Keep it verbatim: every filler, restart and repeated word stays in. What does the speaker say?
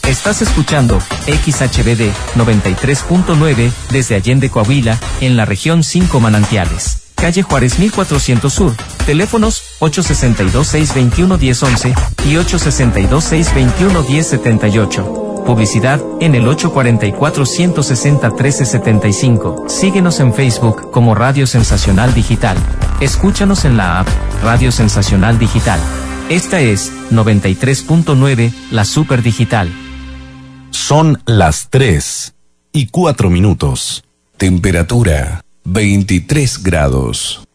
Estás escuchando X H B D noventa y tres punto nueve desde Allende, Coahuila, en la región cinco Manantiales. Calle Juárez mil cuatrocientos Sur. Teléfonos ocho seis dos, seis dos uno, uno cero once y ocho seis dos, seis dos uno, uno cero siete ocho. Publicidad en el ocho cuatro cuatro, uno seis cero, uno tres siete cinco. Síguenos en Facebook como Radio Sensacional Digital. Escúchanos en la app Radio Sensacional Digital. Esta es noventa y tres punto nueve, la Super Digital. Son las tres y cuatro minutos. Temperatura veintitrés grados.